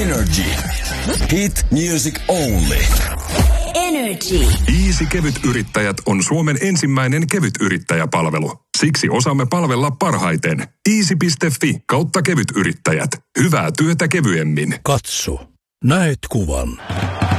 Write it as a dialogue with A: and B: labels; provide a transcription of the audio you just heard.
A: Energy. Hit music only.
B: Energy.
C: Easy kevytyrittäjät on Suomen ensimmäinen kevytyrittäjäpalvelu. Siksi osaamme palvella parhaiten. Easy.fi/kevytyrittäjät. Hyvää työtä kevyemmin.
D: Katso. Näet kuvan.